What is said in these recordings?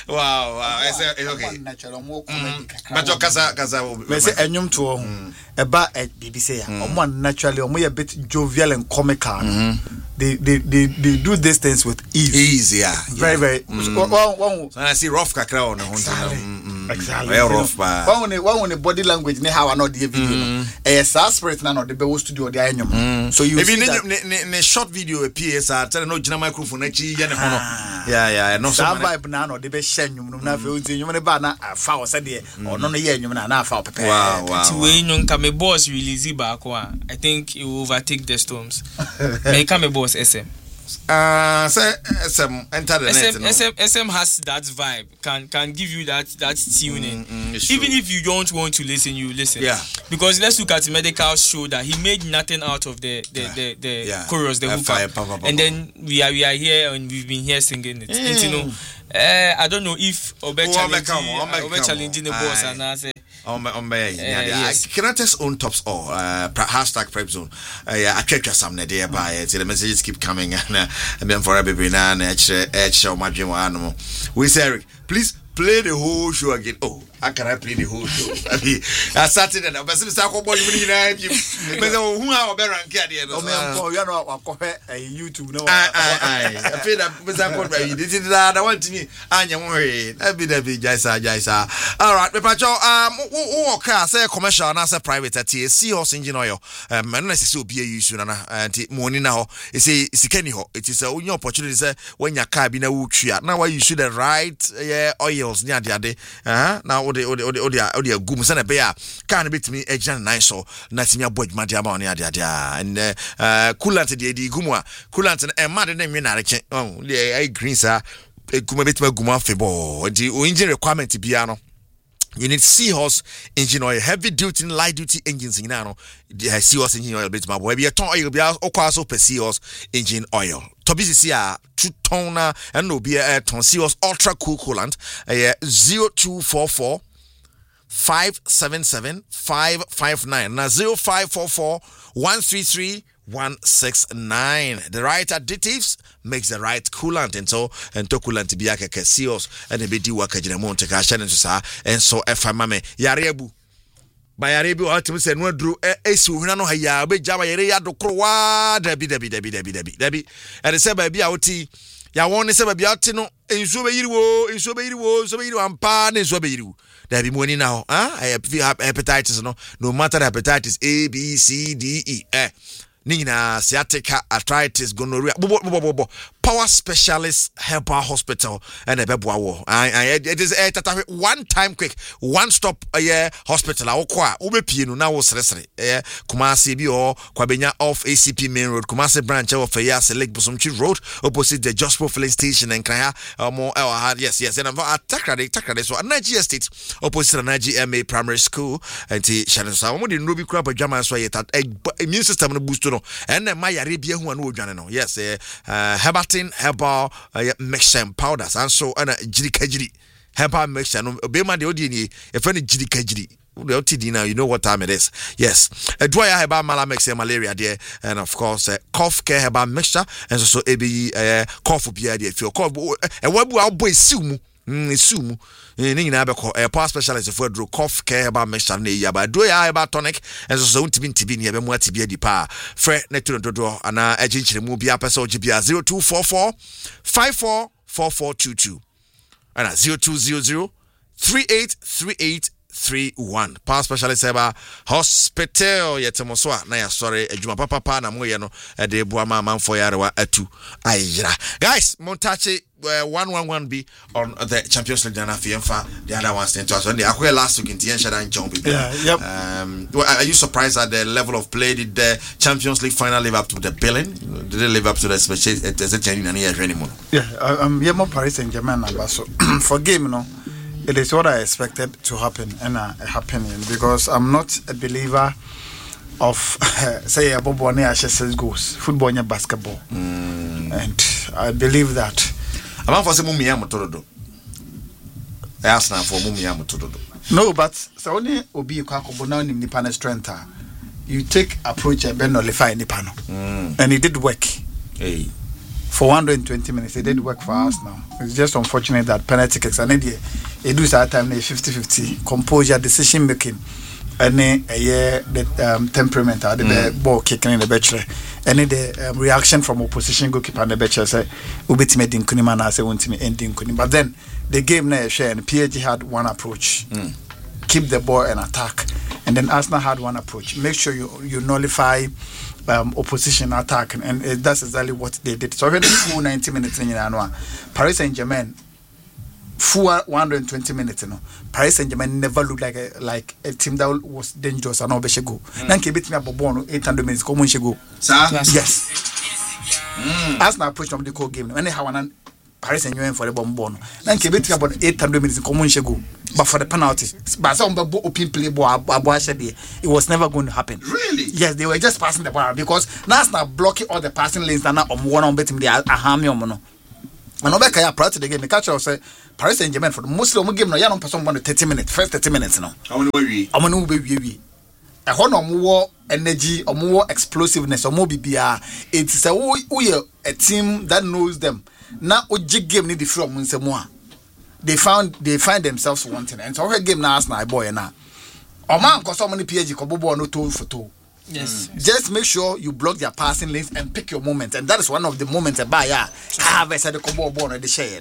Wow. I say okay. But your casa. Me say enyum to ho. Eba bibi say omo naturally omo ye bit jovial and comical. They do these things with ease. Easy, yeah. Very. So I see rough kakra on the exactly. Very rough. One body language ne how not the video. Spirit na no the be studio the enyum. So you see that short video appears tell no gina microphone achi ye ne hono. Yeah, no so vibe na no the be share enyum no na fe unti enyum ne ba na fa o se de or no ye enyum na fa pepe. Wow. We nyonka me boss release back one. I think it will overtake the Storms. Me come me boss SM. Say SM enter the net. SM has that vibe. Can give you that tuning. Even if you don't want to listen, you listen. Yeah. Because let's look at the medical show that he made nothing out of the chorus, the hookup. And then we are here and we've been here singing it. And, you know, I don't know if Obe challenging the boss and I say can I test on tops or hashtag prep zone? I check some day by the messages keep coming and then for every now and show my dream animal. We say Eric, please play the whole show again. Oh, how can I play the whole show? I started and I was talking about you. But who are better and get it? Oh, man, you know, YouTube. No, I feel that this is that I want to me. And you worry, I'll be the big Jaisa. All right, Pacho, okay, say commercial and I say private at Seahorse engine oil. And let's see, be a use and morning now. It's a Kenny ho. It is a new opportunity when your car be no tree. Now, you should write oils near the day. Now, Odia gum sana bear can bit me agent nice so natimia boy madiama on ya and coolant the gumwa coolant and mad name you oh the green sir guma bit me guma febo the engine requirement biano. You need Seahorse engine oil, heavy duty and light duty engines in nano. The Seahorse engine oil bit my boy. Be a ton oil be also per Seahorse engine oil. Tobisi here 2 toner and no be a ton Seahorse ultra cool coolant 0244 577 559 now 0544 133 169. The right additives makes the right coolant and so and to coolant be a Seahorse and a bit work at Monte Cashan and so if I mame Yarebu by Arabu ultimately said no drew Esu no haya be Java Yarea do Croa Debbie and the same baby out ya won se baby out no enso be yiriwo so be yiru ampa na enso be yiru there be money now I have hepatitis no matter the hepatitis A B C D E Nina sciatica arthritis gonorrhea power specialist herbal hospital and a beboa it is a one time quick one stop hospital akwa obepie no na wo sresre Kumasi bi o kwabenya off ACP main road Kumasi branch of Fayas Lake Bosomchi road opposite the Josport filling station and Kraya more yes and I'm Takrade so Nigeria State opposite Nigeria MA primary school and Shannon so mo de no bi kura ba dwama so yet immune system no boost no and my Arabia who no dwane no yes Herbatin herbal mixture powders and so and jiri herbal mixture no obema de odini e friend jiri the OTD now, you know what time it is. Yes, a dry herbal malamex malaria there, and of course, cough care herbal mixture, and so ABE cough be idea. If you cough, a webu our boy sumu. Sumu, a power specialist for drew cough care herbal mixture near by do herbal tonic, and so to be near more to be a depa. Fred Netuno Dodo, and a agent movie episode GBR 0244 544422 and 0200 383831. Power specialist ever hospital yet moswa na ya sorry ejuma papa na moye no e de bua ma for yarewa atu ayira. Guys, Montache 111B on the Champions League Dana Fienfa, the other ones to us. And the last week in Tienshada and John people. Are you surprised at the level of play? Did the Champions League final live up to the billing? Did they live up to the special anymore? Yeah, more Paris Saint-Germain so for game, no. It is what I expected to happen and happening because I'm not a believer of say a Bobo says goes football and basketball, and I believe that. I'm for some mumia motodo. I asked now for mumia motodo. No, but so only obi kwakobo now in the panel strength. You take approach a ben nulify in the panel, and it did work. Hey. for 120 minutes. It did work for us now. It's just unfortunate that penalty kicks and it do that time 50-50 composure, decision making, and the temperament, the ball kicking in the bachelor, and the reaction from opposition goalkeeper and the bachelor say, "Ubiti in Kunimana, I say want me ending Kunim." But then the game now share and PSG had one approach: keep the ball and attack, and then Arsenal had one approach: make sure you nullify opposition attack, and that's exactly what they did. So already full 90 minutes in January, Paris Saint-Germain full 120 minutes. Paris Saint-Germain never looked like a team that was dangerous and all be go. Then ke beat me up 800 minutes come on go. Yes. Arsenal approach from the core game. When they have one Paris Saint-Germain for the bomb. Then ke beat me about 800 minutes come on go. But for the penalty, but some open play it was never going to happen. Really? Yes, they were just passing the ball because now Arsenal blocking all the passing lanes and now one on betting the ahami omono. And Obeka ya prior to the game, the catcher say Paris Saint-Germain for the Muslim game no ya no person 30 minutes, first 30 minutes no. How many we? How many we? A hono more energy or more explosiveness or more bibia. It's a team that knows them. Now oji game need the from Munsemoa. They find themselves wanting, and so her game now Arsenal boy now. Or man, cause so many PSG kobobo no toe for toe. Yes. Just make sure you block their passing lanes and pick your moment, and that is one of the moments about have said the kobobo on the share.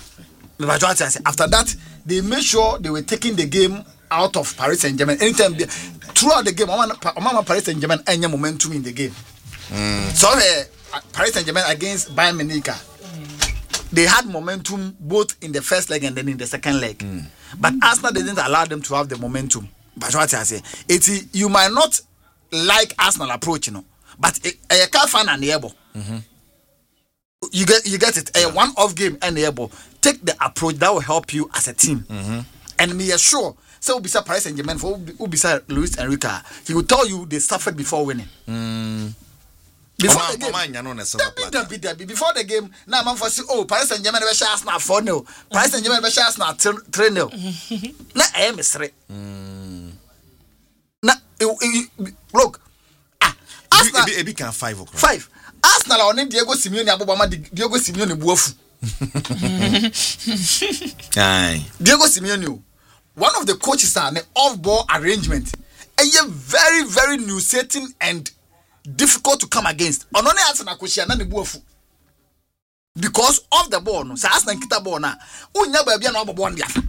After that, they made sure they were taking the game out of Paris Saint-Germain. Anytime throughout the game, Mama Paris Saint-Germain any momentum in the game. So Paris Saint-Germain against Bayern Munich. They had momentum both in the first leg and then in the second leg. But Arsenal didn't allow them to have the momentum. But what I say, you might not like Arsenal approach, but a car fan and the able. You get it. A one-off game and the able. Take the approach that will help you as a team. And be sure. So we'll be Paris Saint-Germain for we'll be Luis Enrique. He will tell you they suffered before winning. Before the game, before the game, now man for say, Paris Saint-Germain be share Arsenal 4-0. Paris Saint-Germain be share Arsenal 3-0. Na I am sorry. Na look, Arsenal be can 5 o'clock. 5. Arsenal on Diego Simeone abobama Diego Simeone buafu. Diego Simeone, one of the coaches are an off-ball arrangement. A very very nuisance and difficult to come against. Onone Arsenal koshia na ne buafu. Because of the ball no. Sa Arsenal kita ball na. Unya ba bia na obobo ndiafa.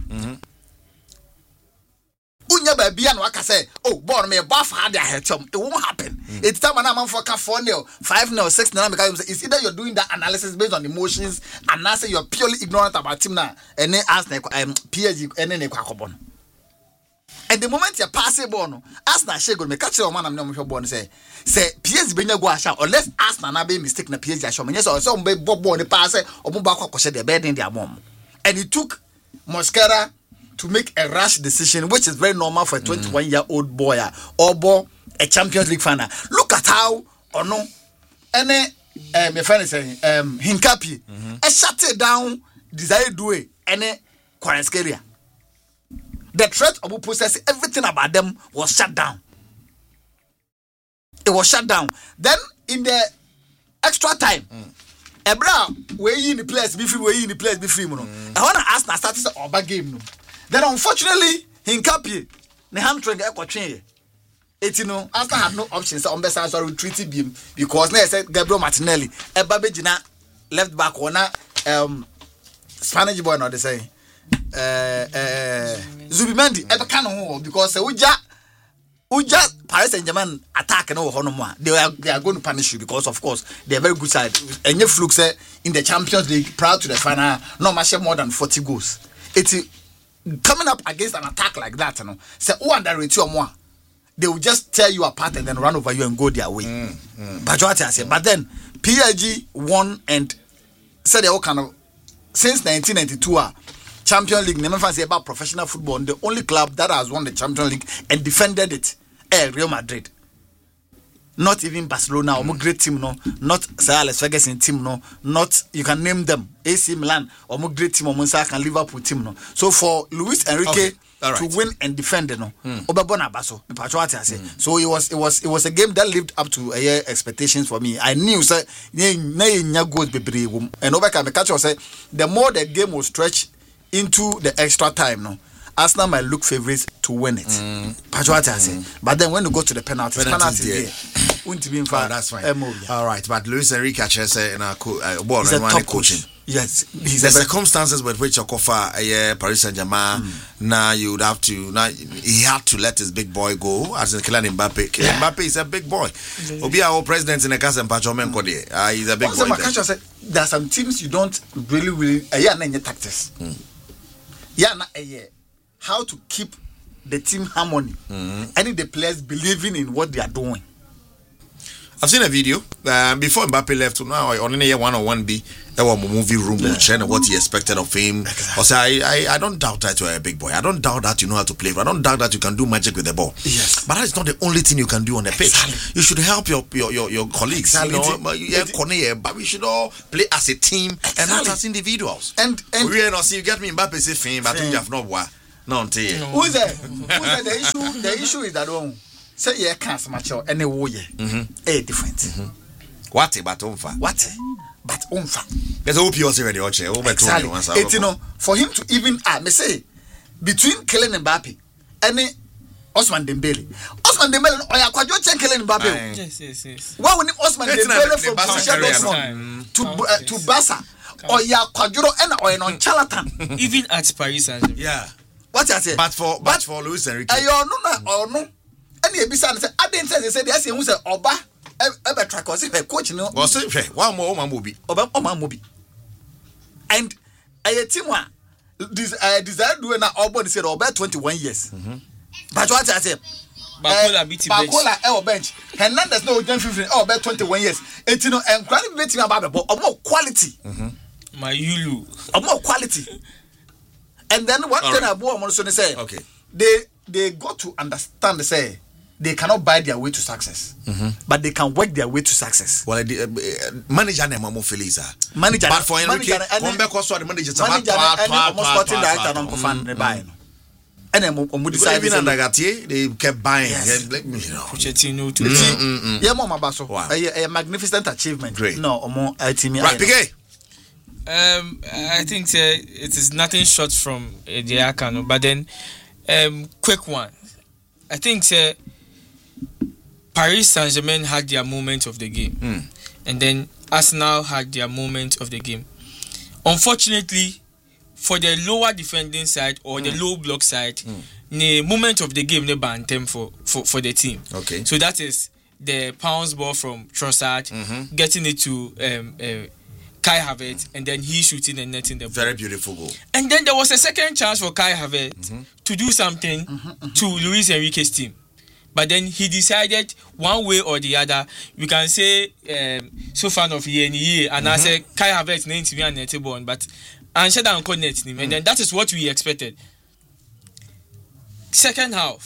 Unya ba bia na waka say, ball me buff had their head. It won't happen. It's time na man for 4-0, 5-0, 6-0 because it's either you're doing that analysis based on emotions and now say you're purely ignorant about team na and then Arsenal PSG and then kwakobon. And the moment you pass a ball, no, Arsenal shake me catch your man. I'm not sure. Say PSG be go asha unless Arsenal na be mistake na PSG asha. Me yes, so be ball the pass or move back kwakoshe the bed in their mom. And it took Mosquera to make a rash decision, which is very normal for a 21-year-old boy or boy a Champions League final. Look at how any my friend is saying Hincapi shut it down. Desire do it any Kvaratskhelia. The threat of process, everything about them was shut down. It was shut down. Then in the extra time, Ebra, where you in the place be free, where you in the place be free, I want to ask now started the Oba game. Then unfortunately, Hincapi, the hamstring got trained. After had no options on best side retreated him because they said Gabriel Martinelli, Ebabe Jina left back corner, Spanish boy, not the same. Zubimendi ebe kan ho because Uja Paris Saint-Germain attack no ho no more. They are going to punish you because of course they are very good side. Enye fluke say in the Champions League prior to the final no match more than 40 goals. It's coming up against an attack like that, say who underrate you more. They will just tear you apart and then run over you and go their way. But what I say, but then PSG won and said they all kind of since 1992 Champions League, never fancy about professional football. The only club that has won the Champions League and defended it, Real Madrid. not even Barcelona or great team no, not Sir Alex Ferguson team no, not you can name them AC Milan or great team or Monza and Liverpool team no. So for Luis Enrique to win and defend no, Obabona Baso, so it was a game that lived up to expectations for me. I knew say goals be and Obaka Mekacho say the more the game will stretch into the extra time no. Arsenal might look favorites to win it. But then when you go to the penalties there. That's fine. All right, but Luis Enrique said in a coaching. Yes, the circumstances with which Okofa Paris Saint-Germain now you would have to he had to let his big boy go as in Kylian Mbappe. Mbappe is a big boy. Obi our president in the case and Pachomenko there. He's a big boy. Said there are some teams you don't really tactics. How to keep the team harmony and the players believing in what they are doing. I've seen a video before Mbappe left. Now on a 101B, there was a movie room sharing what he expected of him. Also, I don't doubt that you're a big boy. I don't doubt that you know how to play. I don't doubt that you can do magic with the ball. Yes, but that's not the only thing you can do on the pitch. You should help your colleagues. But we should all play as a team and not as individuals. And we are not see you get me Mbappe say fame, but you have no what. No, who's that? The issue is that say you can't match out any way. Different. What about Umfa? But Umfa. There's a OPS already. Exactly. For him to even me say between Kylian Mbappe and Osman Dembele. Osman Dembele or Yakwajo Kylian Mbappe. Yes. Why would Osman Dembele from Borussia Dortmund to Barca or Yakwajo and or Charlatan? Even at Paris Saint-Germain. Yeah. What I say? But for Luis Enrique. No. And the Ebisa said, I didn't say they said yes, who said Oba ever track was if a coach no. Was it one more movie? Oba movie. And a team one desire doing that Oba said Oba 21 years. But what I said? Bakola bench. Hernandez no 15 Oba 21 years. And you know, and granted betting about more quality. My Yulu. More quality. And then one thing I want to say, okay, they got to understand, say they cannot buy their way to success, but they can work their way to success. Well, manager name Mamo Felisa. Manager, but for Enrique, come back also the manager. Manager, almost sporting director don't fan the buying. And then we decided even Ndagatié, they kept buying. Pochettino too. Yeah, Mama Basso. A magnificent achievement. Great. No, more team. Right, Piqué. I think it is nothing short from the Akano, but then quick one. I think Paris Saint-Germain had their moment of the game, and then Arsenal had their moment of the game. Unfortunately, for the lower defending side or the low block side, the moment of the game they banned them for the team. Okay. So that is the bounce ball from Trossard, getting it to Kai Havertz, and then he shooting and netting the ball. Very beautiful goal. And then there was a second chance for Kai Havertz to do something to Luis Enrique's team. But then he decided one way or the other, we can say, so fan of year, and I say Kai Havertz named to me and net ball, but and said I'm connecting him, and then that is what we expected. Second half,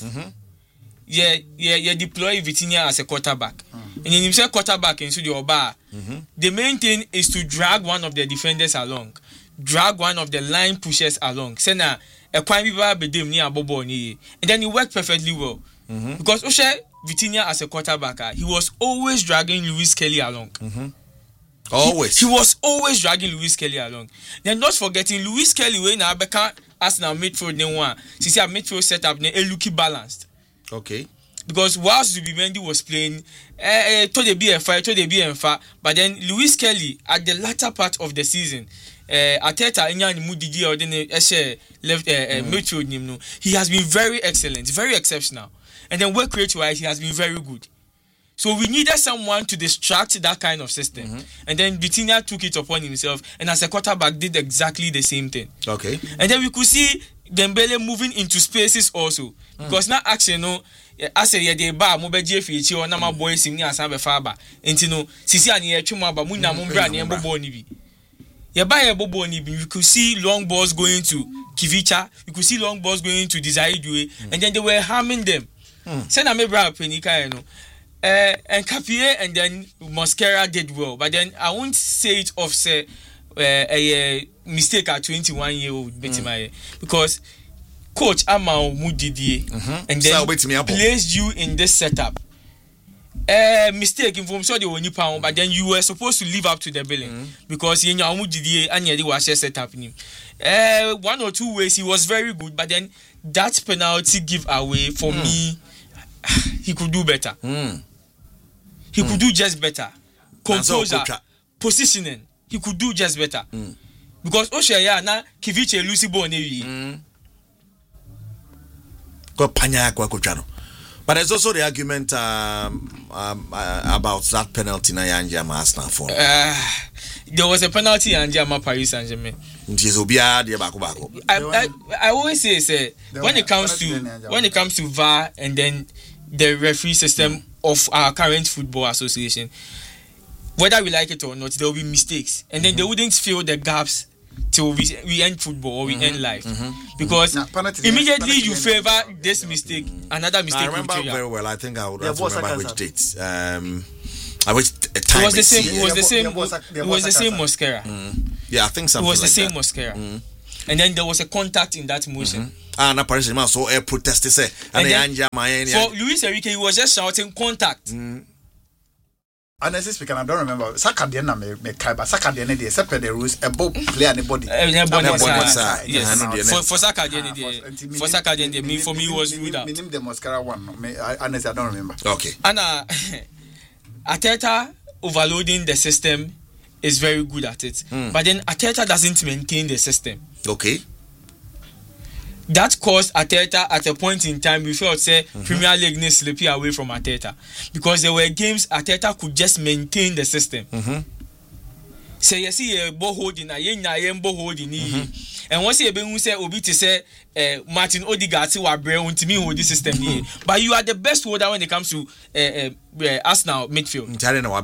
deploy Vitinha as a quarterback. And when you say quarterback into the Oba, the main thing is to drag one of the defenders along, drag one of the line pushers along. Say na a and then it worked perfectly well. Because Oshe Vitinha as a quarterback, he was always dragging Lewis Kelly along. Always. He was always dragging Lewis Kelly along. Then not forgetting Lewis Kelly when Abeka Arsenal midfield then one. See our midfield setup then looking balanced. Okay. Because whilst Zubimendi was playing, to the BFI, but then Lewis Kelly at the latter part of the season, Ateta Inyani Mudigi or then left midfield, he has been very excellent, very exceptional, and then work rate wise he has been very good. So we needed someone to distract that kind of system, and then Vitinha took it upon himself, and as a quarterback did exactly the same thing. Okay, and then we could see Dembele moving into spaces also, because now actually I say yeah, they bar mobile GFH or number boys in Asabe Faba. And you know, Sisi and Yachuma, Muna Mumbra, and Bobonibi. Yeah, by a Bobonibi, you could see long balls going to Kivicha, you could see long balls going to Desire Due, and then they were harming them. Send a Mebra Penica, And Capie and then Mosquera did well, but then I won't say it offset a mistake at 21-year-old because Coach Amao Mudidi and then placed you in this setup. Mistake in so they were new pound, but then you were supposed to live up to the billing because in your Mudidi and you was set up in him. 1 or 2 ways he was very good, but then that penalty give away for me, he could do better. He could do just better. Composure, positioning, he could do just better. Because Oshaya na Kiviche Lucy Bonnevi. But there's also the argument about that penalty na Yanja Arsenal for. There was a penalty Yanja Paris Saint-Germain. I always say when it comes to VAR and then the referee system of our current football association, whether we like it or not, there will be mistakes, and then they wouldn't fill the gaps till we end football or we end life, because immediately you favor this mistake, another mistake. I remember very well. I think I would remember which date. Which time it was the same. It was the same Mosquera. Yeah, I think something. It was the like same that. Mosquera. And then there was a contact in that motion. Na Paris Saint-Germain so a protest say and for Luis Enrique, he was just shouting contact. Honestly speaking, I don't remember. Saka de na me kai, but Saka de dey except the rules about player anybody. Yes. For Saka de for Saka de me for me was ruled out. Minimum the Mosquera one. Honestly, I don't remember. Okay. And Arteta overloading the system is very good at it, but then Arteta doesn't maintain the system. Okay. That caused Arteta at a point in time. We felt say Premier League needs slippy away from Arteta because there were games Arteta could just maintain the system. Say you see a ball holding ball holding and once you be say obi to say Martin Odegaard say wa bre on me hold the system here, but you are the best holder when it comes to Arsenal midfield.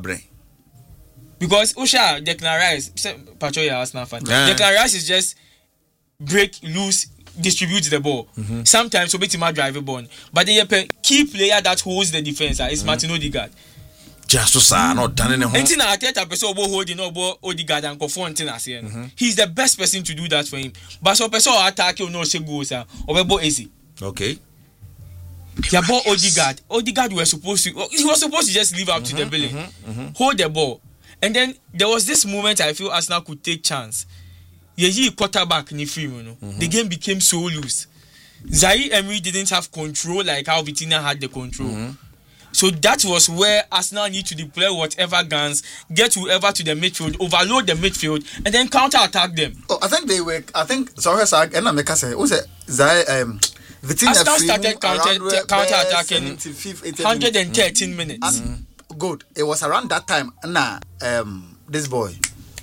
Because Usha Declan Rice, Patrick Arsenal fan. Declan Rice is just break loose, distribute the ball. Sometimes Obetima drive a ball, but the key player that holds the defense is Martin Odegaard. Just to say, not done in a home. Arteta person holding Odegaard and Kofonte. He's the best person to do that for him. But so person attack you no say goals or easy. Okay. Yeah, ball Odegaard was supposed to just live up to the billing, hold the ball, and then there was this moment I feel Arsenal could take chance. Quarterback ni free, the game became so loose. Zaire Emery didn't have control like how Vitinha had the control. So that was where Arsenal need to deploy whatever guns, get whoever to the midfield, overload the midfield, and then counter-attack them. I think sorry, and I make us say, who's it? Zaire Arsenal started counter-attacking 113 minutes. Good. It was around that time. This boy,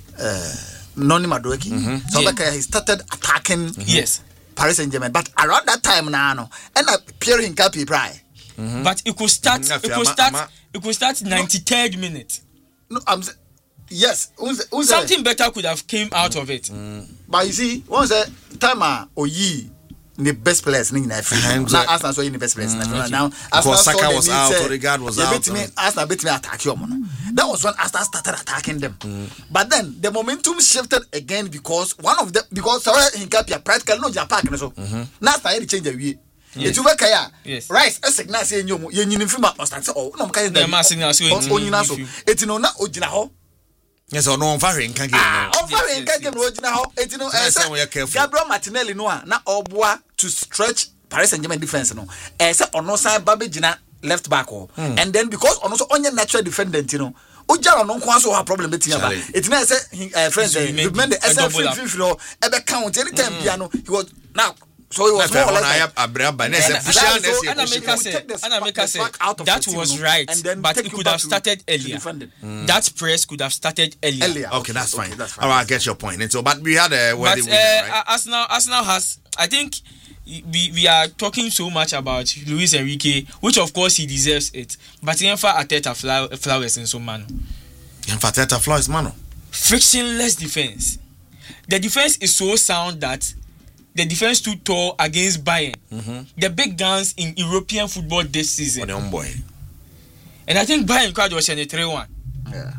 Noni Madueke. So he started attacking. Yes. Paris Saint-Germain. But around that time now, and Pierre Hincapié Pry. But it could start. It could start 93rd minute. No, yes. Something better could have came out of it. But you see, once the time Oyi the best players in the field. Now Arsenal so in the best players. Now because Saka was out, Odegaard was out. Arsenal beat me attack you. That was when Arsenal started attacking them. But then the momentum shifted again because one of them sorry Hincapié practically no Japan so. Now started change the way. Yes. Rice a signal say you nyini film must start oh no kai dem ma signal so onyina so etino na ogina ho yes or no on fire nka game no on fire nka game no ogina ho etino Gabriel Martinelli no na oboa to stretch Paris Saint-Germain defense no say ono san babegina left back and then because ono so onye natural defendant you know ojara no nko aso ha problem betia ba etino say friends remember the SF no e be count anytime bia no he was now. So it was more like that was right, but it could have started earlier. That press could have started earlier. Okay, that's fine. All right, I get your point. And so, but we had a right? Arsenal has. I think we are talking so much about Luis Enrique, which of course he deserves it. But in fact, Arteta flowers in so man. In fact, Arteta flowers man. Frictionless defense. The defense is so sound that. The defense stood tall against Bayern, the big guns in European football this season. And I think Bayern crowd was in a 3-1. Yeah.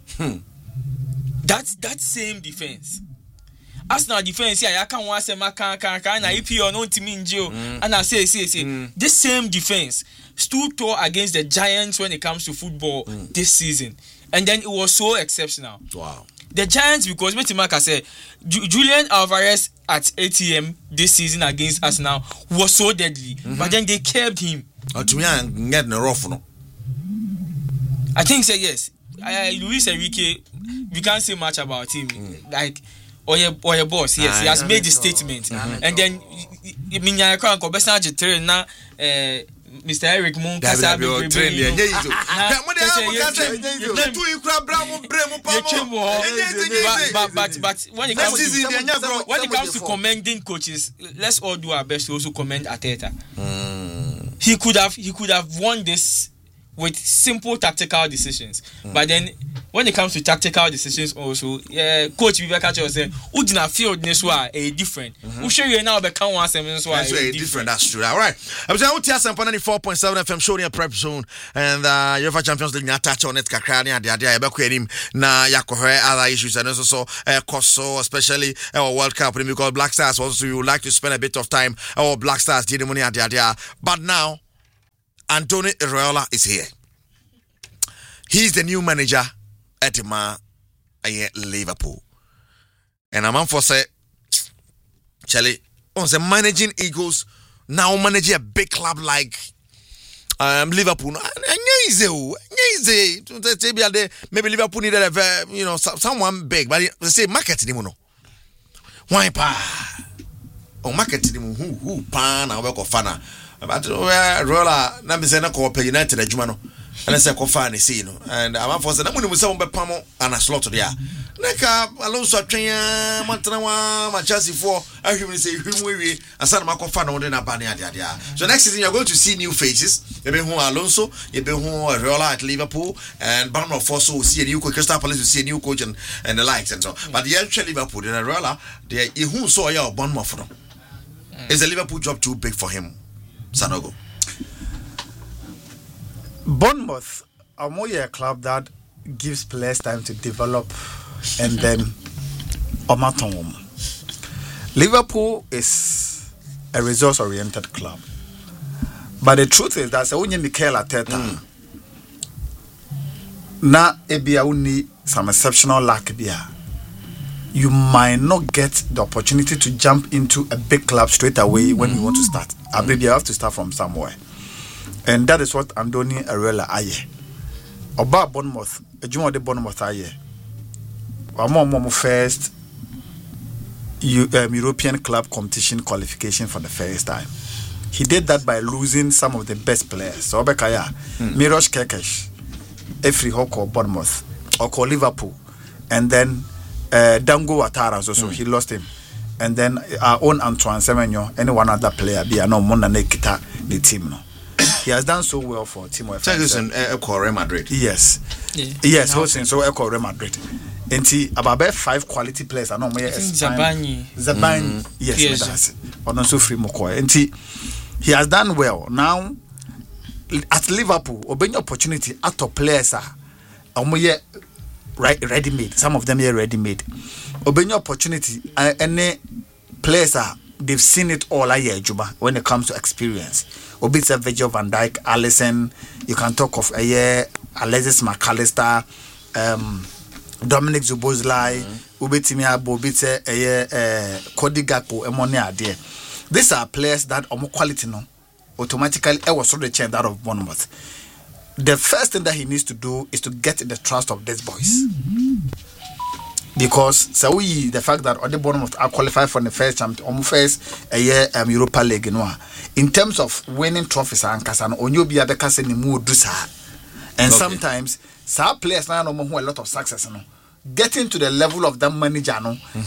That same defense. Arsenal defense here, I can't want to say can na if you not team in jail and I say this same defense stood tall against the Giants when it comes to football this season, and then it was so exceptional. Wow. The Giants, because Metimaka said Julian Alvarez at ATM this season against Arsenal was so deadly, but then they kept him. To me, I'm getting a rough no. I think say yes. Luis Enrique, we can't say much about him. Like or your boss, yes, he has made the statement, and then Minya Kwan ko besa je na Mr. Eric Moon kasa be train there. But when it comes to commending coaches, let's all do our best to also commend Arteta. He could have won this with simple tactical decisions, but then when it comes to tactical decisions also, coach Viveka Cho say udina field this one a different. We show you now become one seven so different. That's true. All right. I'm saying Utia Sampa 94.7 FM show near prep zone and UEFA Champions League na touch on it kakra ne ade ade ebe kwenim na yakohwe other issues and also Koso especially World Cup because Black Stars also you would like to spend a bit of time our Black Stars dealing money ade ade. But now Antonio Iraola is here. He's the new manager at Liverpool. And I'm for say, Charlie, on the managing Eagles, now managing a big club like Liverpool. Maybe Liverpool needed someone big, but they say marketing no. Why pa? Oh, marketing who pan and work of fana. But roller, na me say na ko United adwuma and I say ko fa ne see no and am for say na munum say won be pamo ana slot there naka Alonso atwen mantana wa Manchester for ahwim say hwim we asa na makofa na won na ba ne ade ade. So next season you're going to see new faces. You be who Alonso, you be who Iraola at Liverpool, and Bournemouth also will see a new coach. Crystal Palace will see a new coach and the likes and so. But the actual Liverpool and Iraola, they who saw ya Bournemouth for them. Is the Liverpool job too big for him? Sanogo. Bournemouth are more a club that gives players time to develop and then omaton. Liverpool is a resource-oriented club, but the truth is that when you Mikel Arteta, na ebia uni some exceptional luck bia, you might not get the opportunity to jump into a big club straight away when you want to start. Maybe you have to start from somewhere. And that is what Antonio Iraola aye. Oba Bournemouth, ejuma de Bournemouth aye. Wamo first European club competition qualification for the first time. He did that by losing some of the best players. So Obekaya, Mirosh Kekesh, Efri Hoko Bournemouth, Oko Liverpool, and then Dango Ouattara also he lost him, and then our own Antoine Semenyo, any one other player be no Mona Nekita the team no. He has done so well for Timo Ferguson Real Madrid. Yes. Yes, hosting so Real Madrid. And about 5 quality players are no more Zabani, yes, but also free Moko. And he has done well. Now at Liverpool, open opportunity at top players are ready made. Some of them are ready made. Open opportunity and players are they've seen it all Juba when it comes to experience. Obitsa Virgil van Dijk, Alisson, you can talk of Alexis McAllister, Dominic Szoboszlai, Ubetimia Bobitse, Cody Gakpo, Emonia there. These are players that are more quality no. Automatically I was the change out of Bournemouth. The first thing that he needs to do is to get the trust of these boys. Because the fact that other Bournemouth are qualified for the first Europa League in terms of winning trophies and sometimes some players now know a lot of success getting to the level of that manager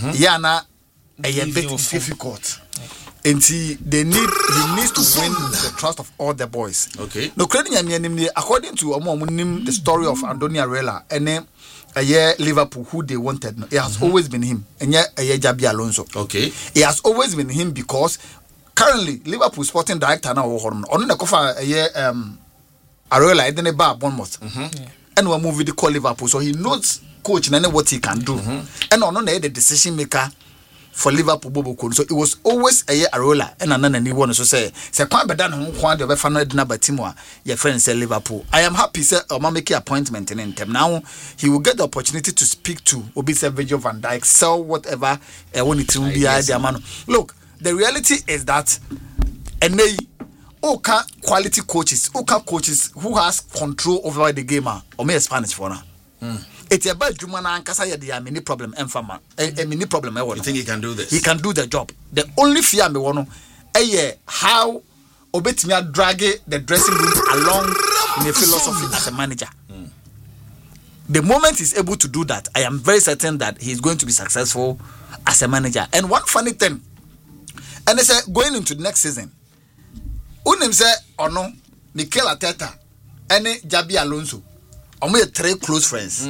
a bit difficult. And he needs to win the trust of all the boys. Okay. No according to the story of Antonio Iraola and Liverpool who they wanted. It has always been him. And Jabi Alonso. Okay. It has always been him because currently Liverpool sporting director now on the cover Areola I didn't buy Bournemouth. And we move the call Liverpool, so he knows coach and what he can do. And on the decision maker for Liverpool Bobo. So it was always a Areola and another one so say quite better than one the final number Timor, your friend say Liverpool. I am happy say make appointment in them. Now he will get the opportunity to speak to Obisa Virgil van Dijk, sell whatever when it will be idea man. Look, the reality is that and they quality coaches, coaches who has control over the game or me Spanish for now. It's about Jumana and Kasaya, the mini problem, a mini problem. You think he can do this? He can do the job. The only fear me want how Obetimia drag the dressing room along in a philosophy as a manager. The moment he's able to do that, I am very certain that he's going to be successful as a manager. And one funny thing, and they say going into the next season, Unim say or no, Mikel Arteta, and Jabi Alonso, we are 3 close friends.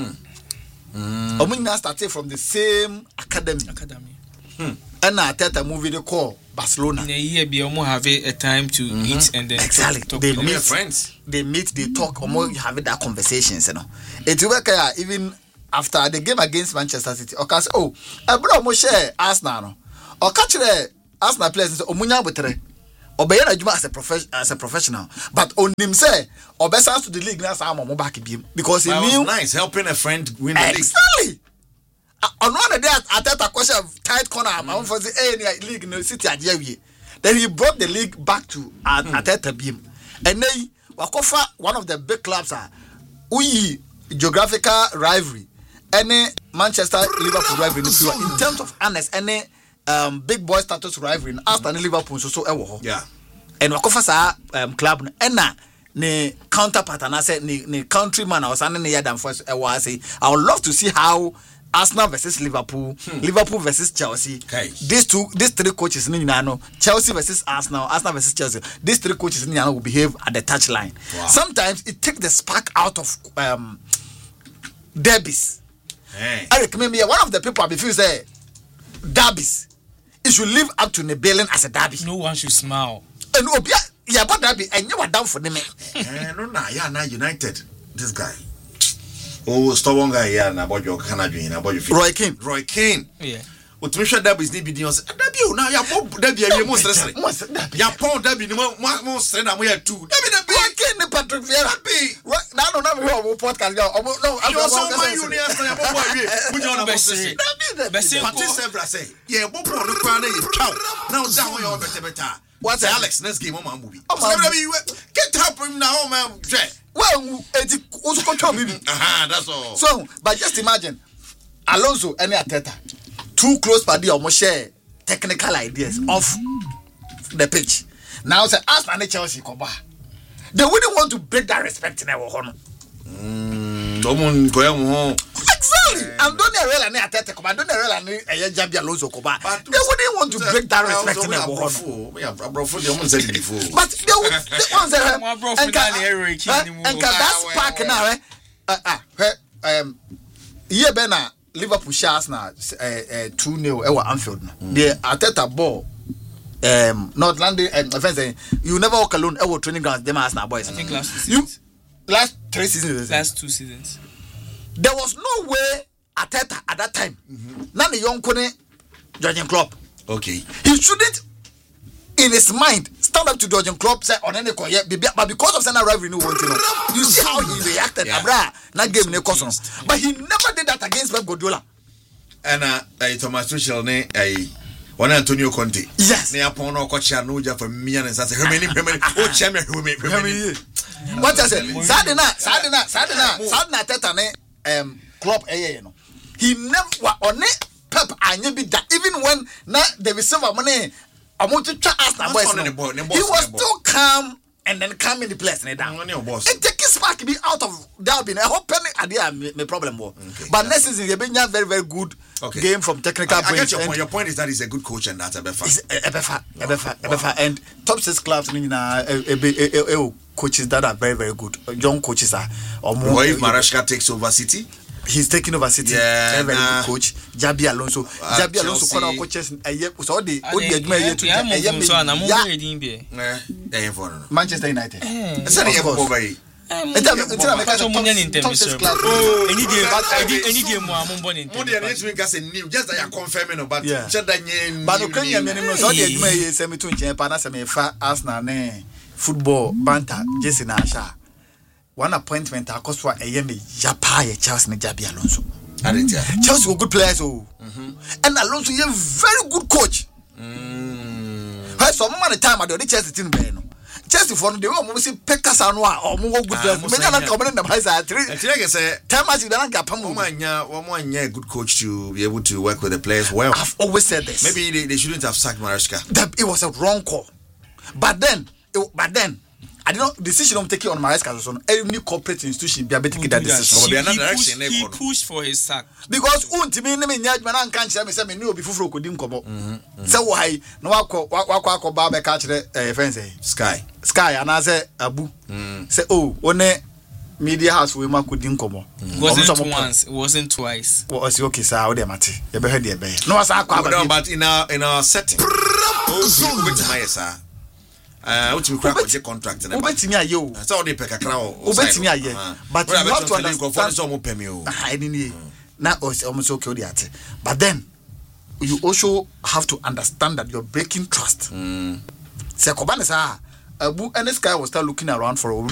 We now started from the same academy. And Arteta movie the call Barcelona. In a year, be almost have a time to eat and then exactly. talk They to meet friends. They meet, they talk, almost have that conversations. You know, it's work even after the game against Manchester City. Okay, say, oh, bro, mo share Arsenal. Or catch the Arsenal players and say, Omunya butere. Obeyana Juma as a professional, but on him say Obesa to the league now I'm back because he knew nice helping a friend win the league. Exactly. On one day I thought a question of tight corner. I'm for the league in the city at Yewi. Then he brought the league back to Arteta beam, and then Wakofa, one of the big clubs are geographical rivalry, any Manchester Liverpool rivalry in terms of honest any. Big boy status rivalry after Liverpool so yeah, and wakofa club na ne counterpart and I said ne countryman I was standing near them first I would love to see how Arsenal versus Liverpool, Liverpool versus Chelsea. Okay. These 3 coaches Chelsea versus Arsenal versus Chelsea. These 3 coaches will behave at the touchline. Wow. Sometimes it takes the spark out of derbies. Hey. Eric, maybe one of the people I feel say derbies. It should live up to Nebelen as a derby. No one should smile. And yeah, but derby, and you were down for them. No, now United. This guy. Oh, stubborn guy, yeah, about your Canadian, about your Roy Keane. Yeah. What to make sure derby is need be debut now. You're more derby, you're more stressed. You're poor derby, more stressed than we are too. Roy Keane, Patrick Vieira. Now, no, we podcast. No, I'm also my union. Yeah, now down your better. What's Alex? Next game on my movie. Get help him now, man. Well, it's also control me. That's all. So, but just imagine Alonso and Arteta, 2 close party almost share technical ideas off the pitch. Now, say Arsenal and Chelsea come back. They wouldn't want to break that respect in our honor. Exactly. I'm doing a real and Arteta come. I'm doing a real and Jabi Alonso come. They wouldn't want to break that respect in our honor. But they would want to and that spark now. Yeah, Bena Liverpool shares now 2-0 at Anfield. The Arteta ball. Not landing and you never walk alone at training grounds. Them Arsenal boys. I think last 3 seasons. Last 2 seasons. There was no way Arteta at that time. None the young Kone Jurgen Klopp. Okay. He shouldn't in his mind stand up to Jurgen Klopp say on any call but because of Senna rivalry no one to know. You see how he reacted. Abra that game ne cost. But he never did that against Pep Guardiola. And Thomas Tuchel ne one Antonio Conte. Yes. Ne upon no coach no ja for me and say how many oh chairman what I said Sadina Teta ne Klopp no. He never on Pep anya be that even when na they receive money I want to try Arsenal boys. He was still calm and then come in the place and down. And take his spark be out of Derby. I hope idea my problem more. But next season he been very very good game from technical. I get your point. Your point is that he's a good coach and that's a befa. And top 6 clubs coaches that are very very good. Young coaches are or more. What if Maresca takes over City? He's taking over City. Very very good coach. Jabi Alonso. Jabi Alonso corner coaches. So the Manchester United. Any game more just that you're confirming about but Ukrainian minimum so the may say me to Japan me fa Arsenal ne football banter Jesse Nasha. One appointment akoswa eyeme Japa Chelsea ne Jabi Alonso. Chelsea were good players and Alonso is a very good coach. So many time I do the Chelsea team no. Chelsea for the way we see Pekas Anwa or more good players. Me na come in the price at 3. I say time as you don't get one good coach to be able to work with the players well. I've always said this. Maybe they shouldn't have sacked Maresca. That it was a wrong call. But then I did not decision I'm taking on Maresca so any corporate institution be able to take that decision. He pushed for his sack. Because untimi me nyaj man kan kire me say me ne obi fufuro kodi nkobo. Say wo hai na wakọ ba be ka kire friends Sky and say Abu. Say one media house we ma kodi nkobo. Wasn't twice. Well, okay sir, we dey mate. You be head there be. No was akwa but in our setting. With my sir. What you crack with contract and obetimi aye o. Say all dey pekakra o. Obetimi aye. But you have to understand some pay o. I didn't na almost okay the ate. But then you also have to understand that you're breaking trust. Say Kobane sir, Abu and this guy was start looking around for a